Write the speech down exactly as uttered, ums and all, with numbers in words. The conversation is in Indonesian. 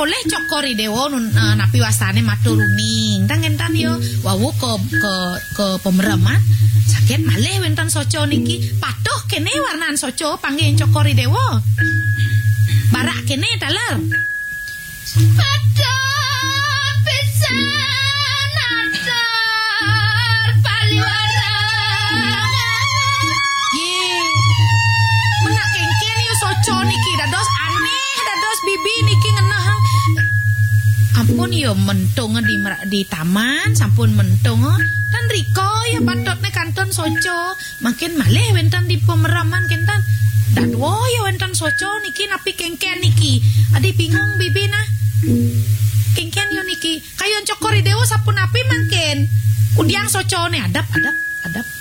poleh cokori dewo nun uh, napi wasane maturuning tang entan yo wawu ke ke ke pemeraman sakit malih wenten soco niki patuh kene warnan soco panggih cokori dewo barak kene taler patuh pisan atar paliwara ye menak kengken yo soco niki dados aneh dados bibi niki ngenah ampun yo mentung di di taman sampun mentung dan riko ya patutne kanton soco makin malih wenten di pemeraman kentan dadwo ya wenten soco niki napi kengken niki adi bingung bibi nah kengken yo niki kayon cokori dewo sapun api mangken udiang soco ne adap adap adap